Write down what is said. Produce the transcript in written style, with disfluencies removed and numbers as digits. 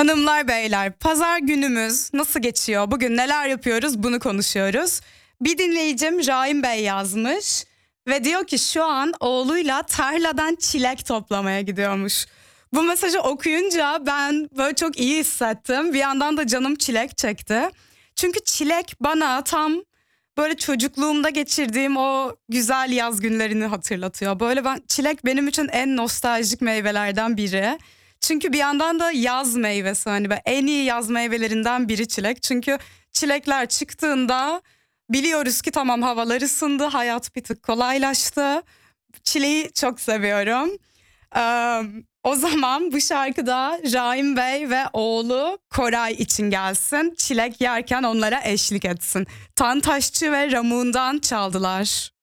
Hanımlar beyler, pazar günümüz nasıl geçiyor? Bugün neler yapıyoruz? Bunu konuşuyoruz. Bir dinleyicim Rahim Bey yazmış ve diyor ki şu an oğluyla tarladan çilek toplamaya gidiyormuş. Bu mesajı okuyunca ben böyle çok iyi hissettim. Bir yandan da canım çilek çekti. Çünkü çilek bana tam böyle çocukluğumda geçirdiğim o güzel yaz günlerini hatırlatıyor. Böyle çilek benim için en nostaljik meyvelerden biri. Çünkü bir yandan da yaz meyvesi, hani en iyi yaz meyvelerinden biri çilek. Çünkü çilekler çıktığında biliyoruz ki tamam, havalar ısındı, hayat bir tık kolaylaştı. Çileği çok seviyorum. O zaman bu şarkıda Rahim Bey ve oğlu Koray için gelsin. Çilek yerken onlara eşlik etsin. Tantaşçı ve Ramun'dan çaldılar.